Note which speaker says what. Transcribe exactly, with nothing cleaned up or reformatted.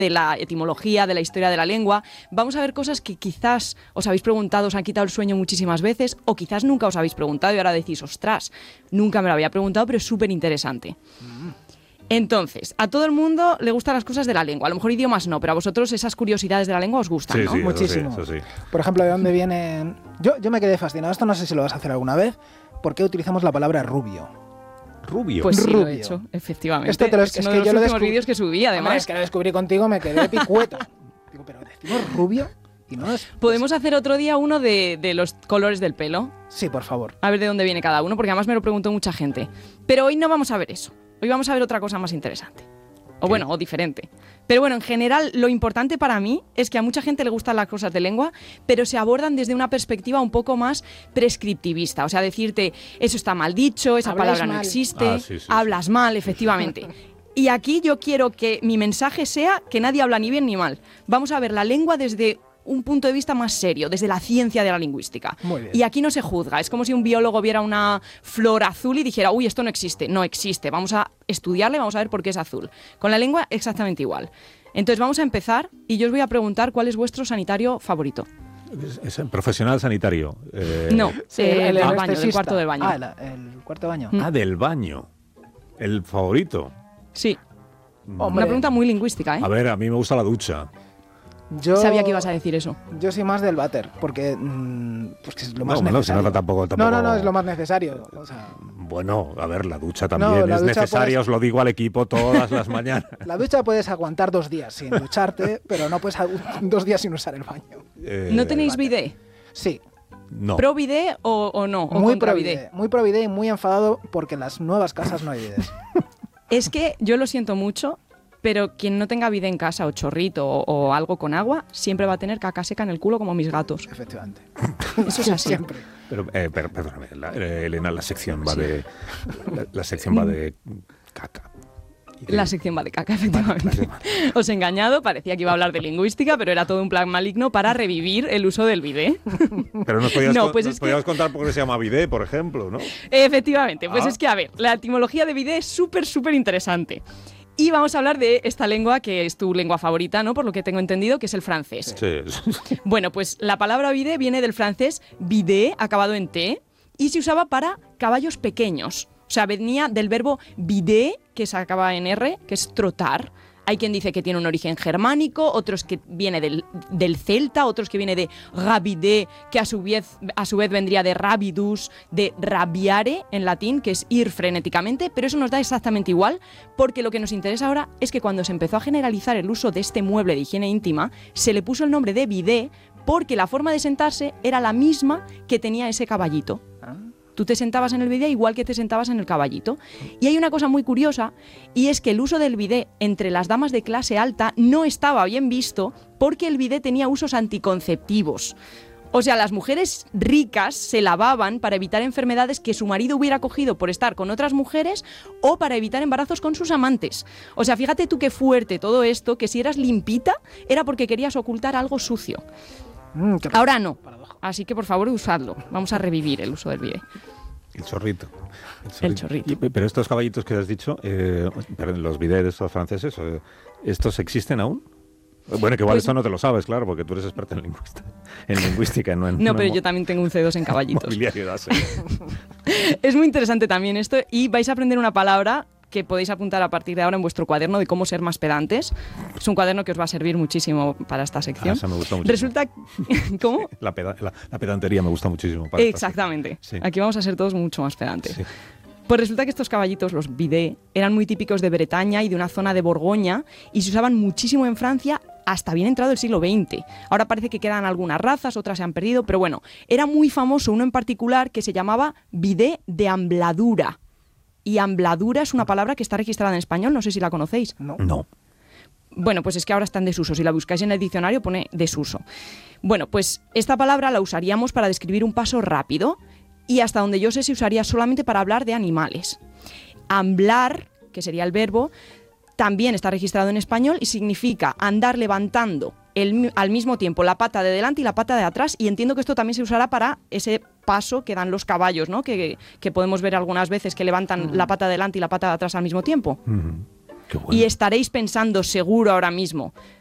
Speaker 1: de la etimología, de la historia de la lengua. Vamos a ver cosas que quizás os habéis preguntado, os han quitado el sueño muchísimas veces, o quizás nunca os habéis preguntado y ahora decís, ostras, nunca me lo había preguntado, pero es súper interesante. Entonces, a todo el mundo le gustan las cosas de la lengua. A lo mejor idiomas no, pero a vosotros esas curiosidades de la lengua os gustan,
Speaker 2: sí,
Speaker 1: ¿no?
Speaker 2: Sí,
Speaker 3: muchísimo.
Speaker 2: Eso sí, eso sí.
Speaker 3: Por ejemplo, ¿de dónde vienen...? Yo, yo me quedé fascinado. Esto no sé si lo vas a hacer alguna vez. ¿Por qué utilizamos la palabra rubio?
Speaker 2: Rubio.
Speaker 1: Pues sí,
Speaker 3: Rubio.
Speaker 1: lo he hecho, efectivamente.
Speaker 3: Esto te lo,
Speaker 1: es,
Speaker 3: es
Speaker 1: uno
Speaker 3: que
Speaker 1: de
Speaker 3: yo
Speaker 1: los
Speaker 3: lo
Speaker 1: últimos
Speaker 3: descubrí-
Speaker 1: vídeos que subí, además.
Speaker 3: Hombre, es que lo descubrí contigo, me quedé picueto. Digo, pero decimos rubio y no es...
Speaker 1: Podemos hacer otro día uno de, de los colores del pelo.
Speaker 3: Sí, por favor.
Speaker 1: A ver de dónde viene cada uno, porque además me lo preguntó mucha gente. Pero hoy no vamos a ver eso. Hoy vamos a ver otra cosa más interesante. O bueno, o diferente. Pero bueno, en general, lo importante para mí es que a mucha gente le gustan las cosas de lengua, pero se abordan desde una perspectiva un poco más prescriptivista. O sea, decirte, eso está mal dicho, esa
Speaker 3: Habláis
Speaker 1: palabra no
Speaker 3: mal.
Speaker 1: existe,
Speaker 2: Ah, sí, sí,
Speaker 1: hablas mal, efectivamente. Y aquí yo quiero que mi mensaje sea que nadie habla ni bien ni mal. Vamos a ver la lengua desde un punto de vista más serio, desde la ciencia de la lingüística.
Speaker 3: Muy bien.
Speaker 1: Y aquí no se juzga. Es como si un biólogo viera una flor azul y dijera, uy, esto no existe. No existe. Vamos a estudiarle, vamos a ver por qué es azul. Con la lengua exactamente igual. Entonces vamos a empezar y yo os voy a preguntar cuál es vuestro sanitario favorito.
Speaker 2: Es, es profesional sanitario. Eh,
Speaker 1: No,
Speaker 3: Sí,
Speaker 1: eh,
Speaker 3: el
Speaker 1: del baño, del
Speaker 3: anestesista.
Speaker 1: cuarto del baño.
Speaker 3: Ah, el, el cuarto de baño.
Speaker 1: Mm.
Speaker 2: Ah, del baño. El favorito.
Speaker 1: Sí,
Speaker 3: Hombre,
Speaker 1: una pregunta muy lingüística, ¿eh?
Speaker 2: A ver, a mí me gusta la ducha.
Speaker 3: yo,
Speaker 1: Sabía que ibas a decir eso.
Speaker 3: Yo soy más del váter, porque mm, pues que es lo más
Speaker 2: No, bueno,
Speaker 3: necesario.
Speaker 2: si no, tampoco-
Speaker 3: no,
Speaker 2: tampoco-
Speaker 3: no, no, es lo más necesario. O sea,
Speaker 2: Bueno, a ver, la ducha también
Speaker 3: No, la
Speaker 2: es
Speaker 3: ducha
Speaker 2: necesaria,
Speaker 3: puedes-
Speaker 2: os lo digo al equipo todas las mañanas.
Speaker 3: la ducha puedes aguantar dos días sin ducharte, pero no puedes agu- dos días sin usar el baño.
Speaker 2: Eh,
Speaker 1: ¿No tenéis bidet?
Speaker 3: Sí,
Speaker 2: No.
Speaker 1: ¿Pro bidet o, o no? ¿O
Speaker 3: muy
Speaker 1: contra
Speaker 3: pro
Speaker 1: bidet?
Speaker 3: bidet, muy pro bidet y muy enfadado porque en las nuevas casas no hay bidets.
Speaker 1: Es que yo lo siento mucho, pero quien no tenga bidet en casa o chorrito o, o algo con agua, siempre va a tener caca seca en el culo como mis gatos.
Speaker 3: Efectivamente.
Speaker 1: Eso es así.
Speaker 3: Siempre.
Speaker 2: Pero, eh, per- perdóname, la- eh, Elena, la sección va de. La, la sección va de caca. Y de-
Speaker 1: La sección va de caca, efectivamente. Os he engañado, parecía que iba a hablar de lingüística, pero era todo un plan maligno para revivir el uso del bidet.
Speaker 2: Pero nos podías,
Speaker 1: No,
Speaker 2: con-
Speaker 1: pues
Speaker 2: nos
Speaker 1: es que-
Speaker 2: podías contar por qué se llama bidet, por ejemplo, ¿no?
Speaker 1: Efectivamente, pues
Speaker 2: Ah.
Speaker 1: es que, a ver, la etimología de bidet es súper, súper interesante. Y vamos a hablar de esta lengua que es tu lengua favorita, ¿no? Por lo que tengo entendido, que es el francés.
Speaker 2: Sí.
Speaker 1: Bueno, pues la palabra bidet viene del francés bidet, acabado en T, y se usaba para caballos pequeños. O sea, venía del verbo bidet, que se acaba en R, que es trotar. Hay quien dice que tiene un origen germánico, otros que viene del, del celta, otros que viene de rabide, que a su vez, a su vez vendría de rabidus, de rabiare en latín, que es ir frenéticamente, pero eso nos da exactamente igual, porque lo que nos interesa ahora es que cuando se empezó a generalizar el uso de este mueble de higiene íntima, se le puso el nombre de bidet porque la forma de sentarse era la misma que tenía ese caballito. Tú te sentabas en el bidet igual que te sentabas en el caballito. Y hay una cosa muy curiosa, y es que el uso del bidet entre las damas de clase alta no estaba bien visto porque el bidet tenía usos anticonceptivos. O sea, las mujeres ricas se lavaban para evitar enfermedades que su marido hubiera cogido por estar con otras mujeres o para evitar embarazos con sus amantes. O sea, fíjate tú qué fuerte todo esto, que si eras limpita era porque querías ocultar algo sucio.
Speaker 3: Mm, qué
Speaker 1: Ahora no.
Speaker 3: paradoja.
Speaker 1: Así que por favor usadlo. Vamos a revivir el uso del bidet.
Speaker 2: El chorrito.
Speaker 1: El chorrito.
Speaker 2: Y- pero estos caballitos que has dicho, eh, pero los bidets estos franceses, eh, ¿estos existen aún? Bueno, que igual
Speaker 1: Pues-
Speaker 2: esto no te lo sabes, claro, porque tú eres experta en lingüística, en lingüística, no en
Speaker 1: No,
Speaker 2: en
Speaker 1: pero
Speaker 2: mo-
Speaker 1: yo también tengo un C dos en caballitos.
Speaker 2: mobiliario, da, sí.
Speaker 1: Es muy interesante también esto y vais a aprender una palabra que podéis apuntar a partir de ahora en vuestro cuaderno de cómo ser más pedantes. Es un cuaderno que os va a servir muchísimo para esta sección.
Speaker 2: Ah, esa me gusta muchísimo.
Speaker 1: Resulta... ¿Cómo?
Speaker 2: La, peda- la- la pedantería me gusta muchísimo. para esta
Speaker 1: Exactamente.
Speaker 2: Sí.
Speaker 1: Aquí vamos a ser todos mucho más pedantes.
Speaker 2: Sí.
Speaker 1: Pues resulta que estos caballitos, los bidet, eran muy típicos de Bretaña y de una zona de Borgoña y se usaban muchísimo en Francia hasta bien entrado el siglo veinte. Ahora parece que quedan algunas razas, otras se han perdido, pero bueno, era muy famoso uno en particular que se llamaba bidet de ambladura. Y ambladura es una palabra que está registrada en español, no sé si la conocéis.
Speaker 3: No.
Speaker 2: No.
Speaker 1: Bueno, pues es que ahora está en desuso. Si la buscáis en el diccionario pone desuso. Bueno, pues esta palabra la usaríamos para describir un paso rápido y hasta donde yo sé se usaría solamente para hablar de animales. Amblar, que sería el verbo, también está registrado en español y significa andar levantando el mi- al mismo tiempo la pata de delante y la pata de atrás, y entiendo que esto también se usará para ese paso que dan los caballos, ¿no? Que, que podemos ver algunas veces que levantan la pata de delante y la pata de atrás al mismo tiempo.
Speaker 2: Ujú. Qué bueno.
Speaker 1: Y estaréis pensando seguro ahora mismo,